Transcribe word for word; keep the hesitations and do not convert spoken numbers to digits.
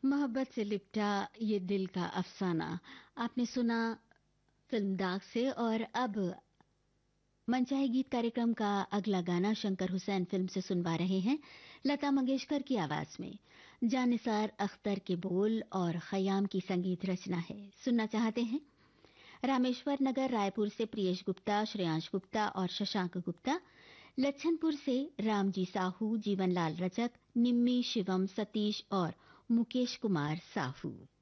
मोहब्बत से लिपटा ये दिल का अफसाना आपने सुना फिल्म दाग से। और अब मनचाहे गीत कार्यक्रम का अगला गाना शंकर हुसैन फिल्म से सुनवा रहे हैं, लता मंगेशकर की आवाज में। जानिसार अख्तर के बोल और खयाम की संगीत रचना है। सुनना चाहते हैं? रामेश्वर नगर रायपुर से प्रियेश गुप्ता, श्रेयांश गुप्ता और शशांक गुप्ता। लच्छनपुर से रामजी साहू, जीवनलाल रजक, निम्मी, शिवम, सतीश और मुकेश कुमार साहू।